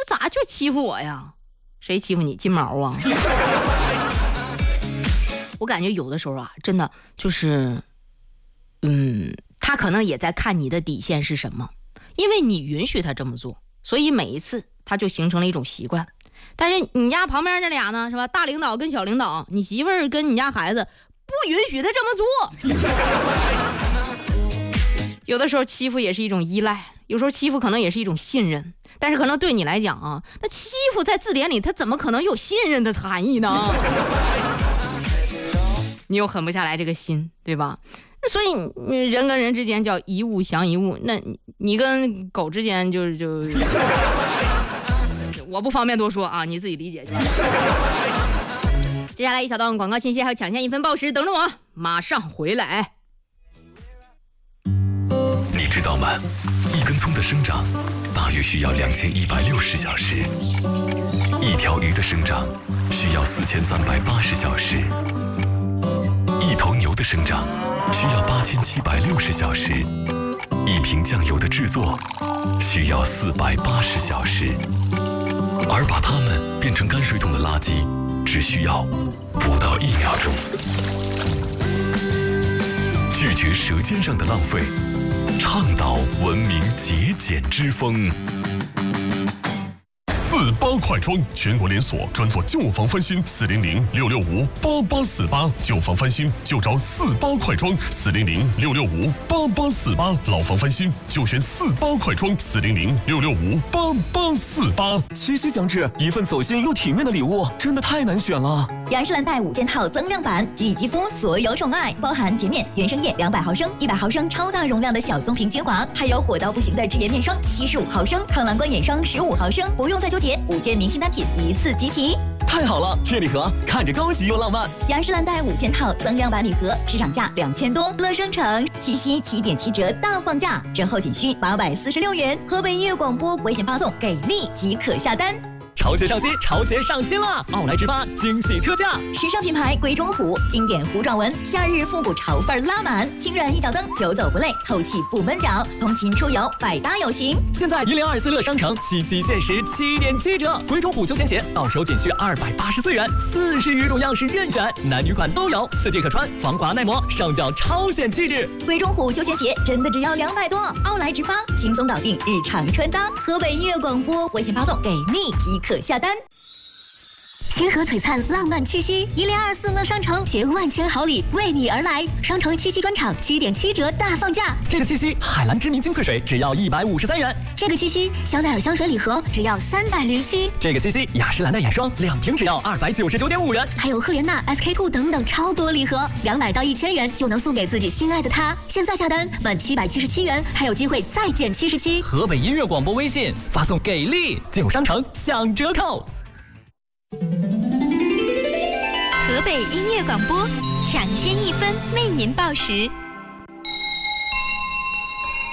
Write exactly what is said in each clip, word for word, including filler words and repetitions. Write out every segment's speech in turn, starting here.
这咋就欺负我呀？谁欺负你？金毛啊！我感觉有的时候啊，真的就是，嗯，他可能也在看你的底线是什么，因为你允许他这么做，所以每一次他就形成了一种习惯。但是你家旁边这俩呢，是吧？大领导跟小领导，你媳妇儿跟你家孩子不允许他这么做。有的时候欺负也是一种依赖，有时候欺负可能也是一种信任，但是可能对你来讲啊，那欺负在字典里它怎么可能有信任的含义呢？你又狠不下来这个心，对吧？所以人跟人之间叫一物降一物，那你跟狗之间就是就我不方便多说啊，你自己理解一下。接下来一小段广告信息还有抢先一分报时等着我，马上回来。 你知道吗？一根葱的生长大约需要两千一百六十小时，一条鱼的生长需要四千三百八十小时，一头牛的生长需要八千七百六十小时，一瓶酱油的制作需要四百八十小时，而把它们变成泔水桶的垃圾只需要不到一秒钟。拒绝舌尖上的浪费，倡导文明节俭之风。 四八快装全国连锁，专做旧房翻新，四零零六六五八八四八，旧房翻新就找四八快装，四零零六六五八八四八，老房翻新就选四八快装，四零零六六五八八四八。 七夕将至，一份走心又体面的礼物，真的太难选了。 雅诗兰黛五件套增量版，给予肌肤所有宠爱，包含洁面、原生液两百毫升、一百毫升超大容量的小棕瓶精华，还有火到不行的智颜面霜七十五毫升、抗蓝光眼霜十五毫升，不用再纠结，五件明星单品一次集齐。 太好了，这礼盒看着高级又浪漫。 雅诗兰黛五件套增量版礼盒，市场价两千多，乐商城七夕七点七折大放价，折后仅需八百四十六元。河北音乐广播微信发送给力即可下单。 潮鞋上新，潮鞋上新了！奥莱直发惊喜特价， 时尚品牌鬼冢虎，经典糊状纹，夏日复古潮范拉满，轻软一脚蹬，久走不累，透气不闷脚，通勤出游百搭有型。 现在一零二四乐商城七夕限时七点七折，鬼冢虎休闲鞋到手仅需二百八十四元，四十余种样式任选，男女款都有，四季可穿，防滑耐磨，上脚超显气质。 鬼冢虎休闲鞋真的只要两百多，奥莱直发轻松搞定日常穿搭。河北音乐广播微信发送给力即可下单。 星河璀璨浪漫七夕，一零二四乐商城携万千好礼为你而来，商城七夕专场七点七折大放价。 这个七夕海蓝之谜精粹水只要一百五十三元， 这个七夕香奈儿香水礼盒只要三百零七， 这个七夕雅诗兰黛眼霜两瓶只要二百九十九点五元， 还有赫莲娜 S K 二 等等超多礼盒，两百到一千元就能送给自己心爱的他。现在下单满七百七十七元，还有机会再减七十七。 河北音乐广播微信发送给力进入商城享折扣。 河北音乐广播抢先一分为您报时。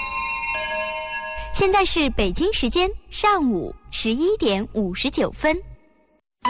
现在是北京时间上午十一点五十九分。